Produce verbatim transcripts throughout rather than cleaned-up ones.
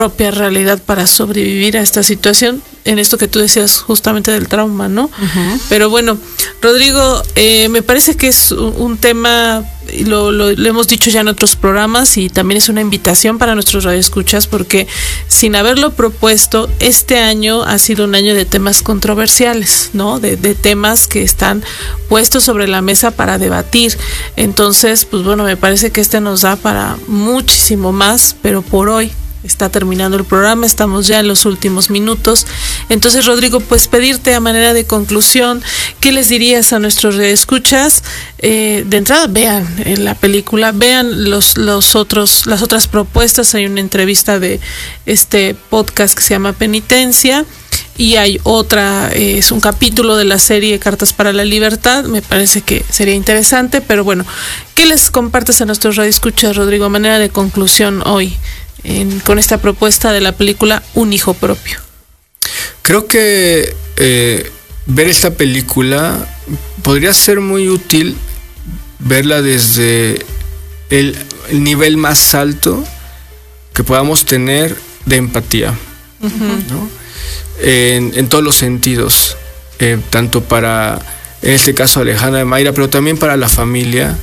propia realidad para sobrevivir a esta situación, en esto que tú decías justamente del trauma, ¿no? Uh-huh. Pero bueno, Rodrigo, eh, me parece que es un, un tema, lo, lo, lo hemos dicho ya en otros programas, y también es una invitación para nuestros radioescuchas, porque sin haberlo propuesto, este año ha sido un año de temas controversiales, ¿no? De, de temas que están puestos sobre la mesa para debatir. Entonces, pues bueno, me parece que este nos da para muchísimo más, pero por hoy está terminando el programa, estamos ya en los últimos minutos. Entonces, Rodrigo, pues pedirte a manera de conclusión, ¿qué les dirías a nuestros escuchas? Eh, de entrada, vean en la película, vean los, los otros, las otras propuestas. Hay una entrevista de este podcast que se llama Penitencia, y hay otra, eh, es un capítulo de la serie Cartas para la Libertad. Me parece que sería interesante, pero bueno, ¿qué les compartes a nuestros radioescuchas, Rodrigo, a manera de conclusión hoy? En, con esta propuesta de la película Un Hijo Propio. Creo que eh, ver esta película podría ser muy útil, verla desde el, el nivel más alto que podamos tener de empatía, uh-huh. ¿no? En, en todos los sentidos, eh, tanto para, en este caso, Alejandra de Mayra, pero también para la familia,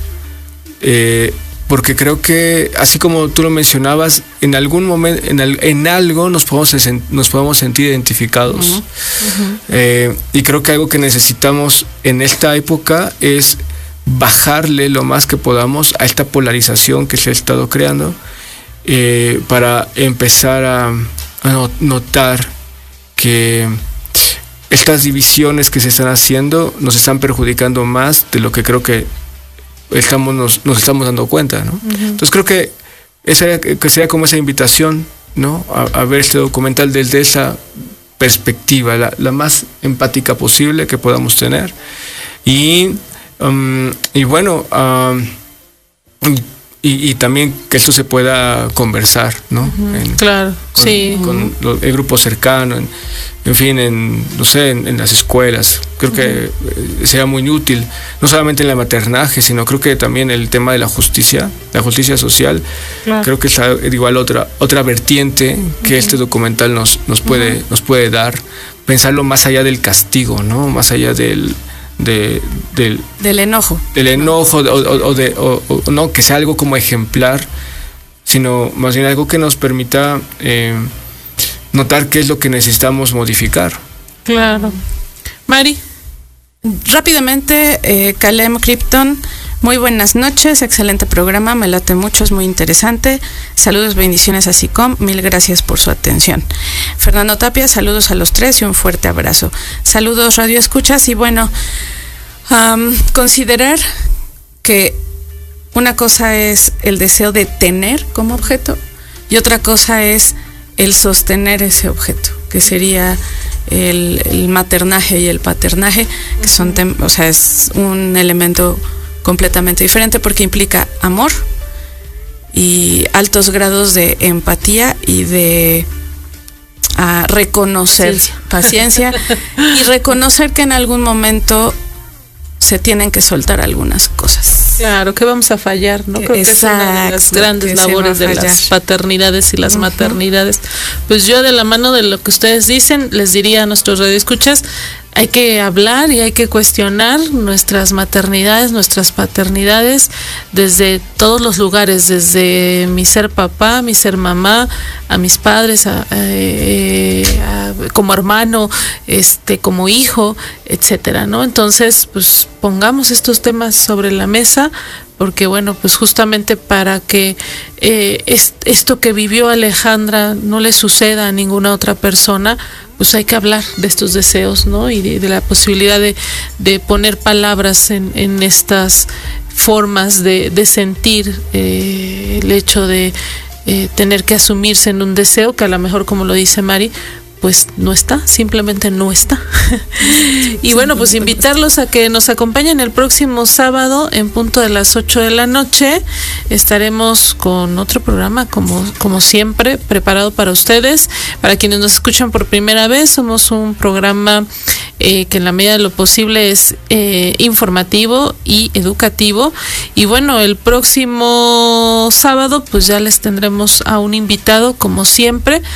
eh, porque creo que, así como tú lo mencionabas, en algún momento, en, al, en algo nos podemos, nos podemos sentir identificados. Uh-huh. Uh-huh. Eh, y creo que algo que necesitamos en esta época es bajarle lo más que podamos a esta polarización que se ha estado creando, eh, para empezar a, a notar que estas divisiones que se están haciendo nos están perjudicando más de lo que creo que estamos nos, nos estamos dando cuenta, ¿no? Uh-huh. Entonces creo que esa que sería como esa invitación, ¿no? A, a ver este documental desde esa perspectiva, la, la más empática posible que podamos tener. Y, um, y bueno, um, y, y también que esto se pueda conversar, ¿no? Uh-huh. En, claro, con, sí. Con uh-huh. lo, el grupo cercano, en, en fin, en, no sé, en, en las escuelas. Creo uh-huh. que sería muy útil, no solamente en el maternaje, sino creo que también el tema de la justicia, la justicia social. Claro. Creo que es igual otra, otra vertiente que uh-huh. este documental nos, nos, puede, uh-huh. nos puede dar, pensarlo más allá del castigo, ¿no? Más allá del De, del, del enojo del enojo o, o, o de o, o, no que sea algo como ejemplar, sino más bien algo que nos permita eh, notar qué es lo que necesitamos modificar. Claro. Mari, rápidamente, eh, Calem Krypton, muy buenas noches, excelente programa, me late mucho, es muy interesante. Saludos, bendiciones a SICOM, mil gracias por su atención. Fernando Tapia, saludos a los tres y un fuerte abrazo. Saludos, Radio Escuchas, y bueno, um, considerar que una cosa es el deseo de tener como objeto y otra cosa es el sostener ese objeto, que sería el, el maternaje y el paternaje, que son, tem- o sea, es un elemento completamente diferente porque implica amor y altos grados de empatía y de uh, reconocer paciencia, paciencia y reconocer que en algún momento se tienen que soltar algunas cosas. Claro, que vamos a fallar, ¿no? Creo Exacto, que es una de las grandes labores de las paternidades y las uh-huh. maternidades. Pues yo, de la mano de lo que ustedes dicen, les diría a nuestros radioescuchas, hay que hablar y hay que cuestionar nuestras maternidades, nuestras paternidades desde todos los lugares, desde mi ser papá, mi ser mamá, a mis padres, a, a, a, como hermano, este, como hijo, etcétera, ¿no? Entonces, pues pongamos estos temas sobre la mesa, porque bueno, pues justamente para que eh, es, esto que vivió Alejandra no le suceda a ninguna otra persona, pues hay que hablar de estos deseos, ¿no? Y de, de la posibilidad de, de poner palabras en, en estas formas de, de sentir eh, el hecho de eh, tener que asumirse en un deseo que a lo mejor, como lo dice Mari, pues no está, simplemente no está. Y bueno, pues invitarlos a que nos acompañen el próximo sábado en punto de las ocho de la noche. Estaremos con otro programa, como, como siempre, preparado para ustedes. Para quienes nos escuchan por primera vez, somos un programa eh, que en la medida de lo posible es eh, informativo y educativo. Y bueno, el próximo sábado pues ya les tendremos a un invitado, como siempre,